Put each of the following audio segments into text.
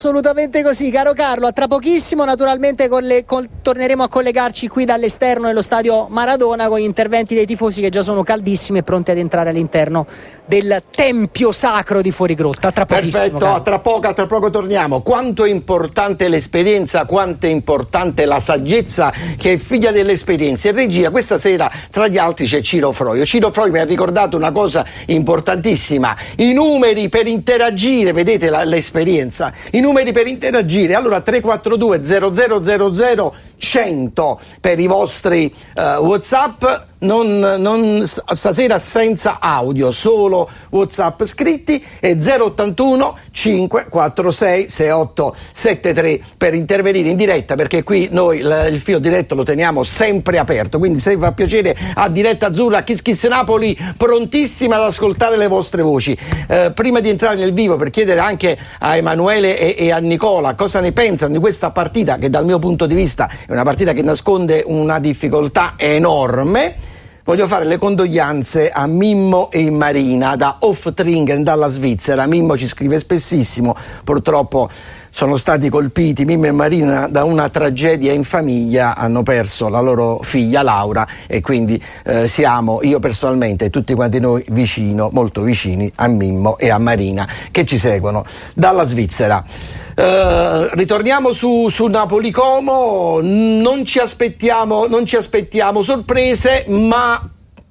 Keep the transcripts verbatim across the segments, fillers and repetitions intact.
Assolutamente così, caro Carlo. A tra pochissimo, naturalmente, con le, con, torneremo a collegarci qui dall'esterno dello stadio Maradona con gli interventi dei tifosi che già sono caldissimi e pronti ad entrare all'interno del tempio sacro di Fuorigrotta. A tra pochissimo. Perfetto, a tra poco, a tra poco torniamo. Quanto è importante l'esperienza, quanto è importante la saggezza che è figlia dell'esperienza. In regia questa sera, tra gli altri, c'è Ciro Froio. Ciro Froio mi ha ricordato una cosa importantissima: i numeri per interagire, vedete la, l'esperienza, i numeri per interagire. Allora tre quattro due zero zero zero zero cento per i vostri uh, WhatsApp. Non, non stasera senza audio, solo WhatsApp scritti, e zero ottantuno cinque quattro sei sei otto sette tre per intervenire in diretta, perché qui noi l- il filo diretto lo teniamo sempre aperto, quindi se vi fa piacere, a Diretta Azzurra Kiss Kiss Napoli, prontissima ad ascoltare le vostre voci. Eh, prima di entrare nel vivo, per chiedere anche a Emanuele e, e a Nicola cosa ne pensano di questa partita, che dal mio punto di vista è una partita che nasconde una difficoltà enorme, voglio fare le condoglianze a Mimmo e Marina da Oftringen, dalla Svizzera. Mimmo ci scrive spessissimo, purtroppo sono stati colpiti, Mimmo e Marina, da una tragedia in famiglia, hanno perso la loro figlia Laura, e quindi eh, siamo, io personalmente e tutti quanti noi, vicino, molto vicini a Mimmo e a Marina, che ci seguono dalla Svizzera. Uh, ritorniamo su, su Napoli Como. Non ci aspettiamo, non ci aspettiamo sorprese, ma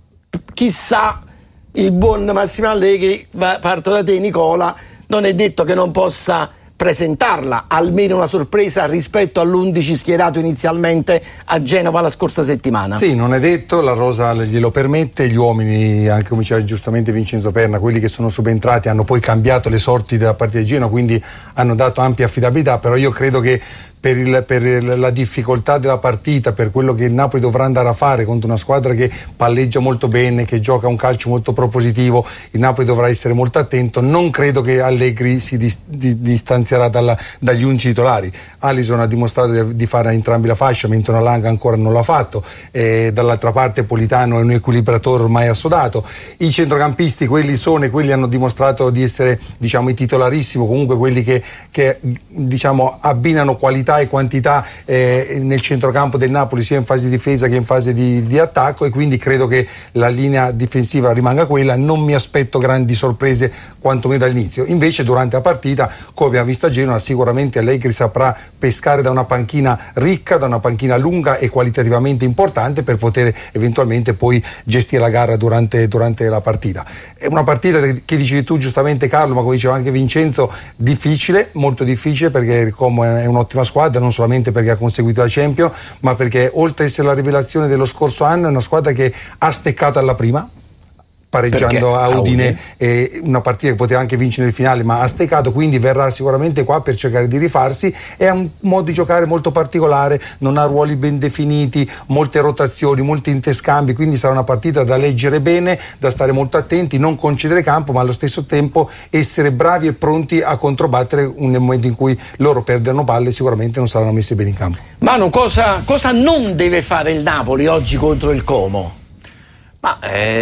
chissà, il buon Massimo Allegri, parto da te Nicola, non è detto che non possa presentarla, almeno una sorpresa rispetto all'undici schierato inizialmente a Genova la scorsa settimana. Sì, non è detto, la rosa glielo permette, gli uomini, anche come diceva giustamente Vincenzo Perna, quelli che sono subentrati hanno poi cambiato le sorti della partita di Genova, quindi hanno dato ampia affidabilità, però io credo che per, il, per il, la difficoltà della partita, per quello che il Napoli dovrà andare a fare contro una squadra che palleggia molto bene, che gioca un calcio molto propositivo, il Napoli dovrà essere molto attento. Non credo che Allegri si dis, di, distanzierà dalla, dagli undici titolari. Alisson ha dimostrato di, di fare entrambi la fascia, mentre Alanga ancora non l'ha fatto, e dall'altra parte Politano è un equilibratore ormai assodato. I centrocampisti, quelli sono e quelli hanno dimostrato di essere, diciamo, i titolarissimi, comunque quelli che, che diciamo abbinano qualità e quantità eh, nel centrocampo del Napoli, sia in fase di difesa che in fase di, di attacco, e quindi credo che la linea difensiva rimanga quella. Non mi aspetto grandi sorprese quantomeno dall'inizio. Invece durante la partita, come abbiamo visto a Genova, sicuramente Allegri saprà pescare da una panchina ricca, da una panchina lunga e qualitativamente importante, per poter eventualmente poi gestire la gara durante, durante la partita. È una partita che dicevi tu giustamente Carlo, ma come diceva anche Vincenzo, difficile, molto difficile, perché il Como è un'ottima squadra, non solamente perché ha conseguito la Champions, ma perché oltre ad essere la rivelazione dello scorso anno è una squadra che ha steccato alla prima, pareggiando a Udine, eh, una partita che poteva anche vincere nel finale, ma ha steccato, quindi verrà sicuramente qua per cercare di rifarsi. È un modo di giocare molto particolare, non ha ruoli ben definiti, molte rotazioni, molti interscambi, quindi sarà una partita da leggere bene, da stare molto attenti, non concedere campo, ma allo stesso tempo essere bravi e pronti a controbattere nel momento in cui loro perderanno palle, sicuramente non saranno messi bene in campo. Manu, cosa, cosa non deve fare il Napoli oggi contro il Como? Ma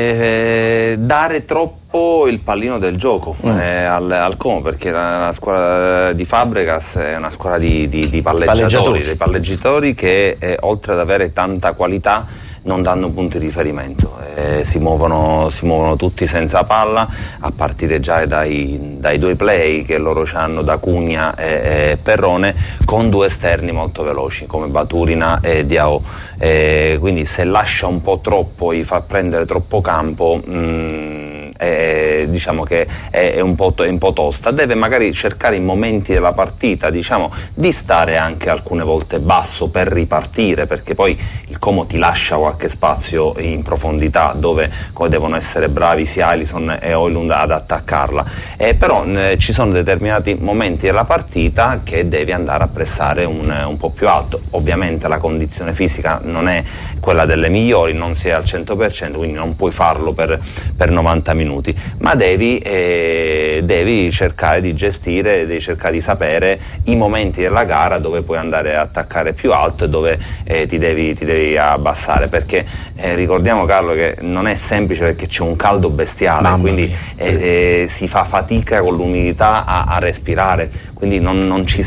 eh, dare troppo il pallino del gioco mm. eh, al, al Como, perché la, la squadra di Fabregas è una squadra di, di, di palleggiatori, palleggiatori. dei palleggiatori che eh, oltre ad avere tanta qualità non danno punti di riferimento, eh, si, muovono, si muovono tutti senza palla, a partire già dai, dai due play che loro hanno da Cugna e, e Perrone, con due esterni molto veloci come Baturina e Diao, eh, quindi se lascia un po' troppo, gli fa prendere troppo campo, mh, eh, diciamo che è, è, un po', è un po' tosta. Deve magari cercare in momenti della partita, diciamo, di stare anche alcune volte basso per ripartire, perché poi il Como ti lascia qualche spazio in profondità dove come devono essere bravi sia Alisson e Højlund ad attaccarla, eh, però eh, ci sono determinati momenti della partita che devi andare a pressare un, un po' più alto. Ovviamente la condizione fisica non è quella delle migliori, non sei al cento per cento, quindi non puoi farlo per, per novanta minuti, minuti, ma devi, eh, devi cercare di gestire, devi cercare di sapere i momenti della gara dove puoi andare a attaccare più alto e dove eh, ti, devi, ti devi abbassare, perché eh, ricordiamo, Carlo, che non è semplice, perché c'è un caldo bestiale. Mamma quindi eh, eh, si fa fatica con l'umidità a, a respirare, quindi non, non ci